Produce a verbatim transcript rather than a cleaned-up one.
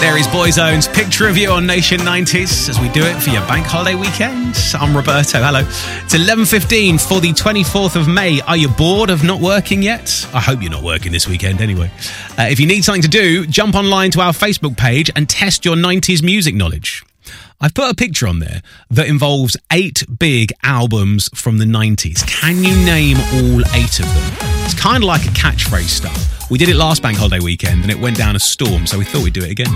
There is Boyzone's Picture of You on Nation nineties as we do it for your bank holiday weekend. I'm Roberto. Hello. It's eleven fifteen for the twenty-fourth of May. Are you bored of not working yet? I hope you're not working this weekend anyway. Uh, if you need something to do, jump online to our Facebook page and test your nineties music knowledge. I've put a picture on there that involves eight big albums from the nineties. Can you name all eight of them? It's kind of like a catchphrase style. We did it last bank holiday weekend and it went down a storm, so we thought we'd do it again.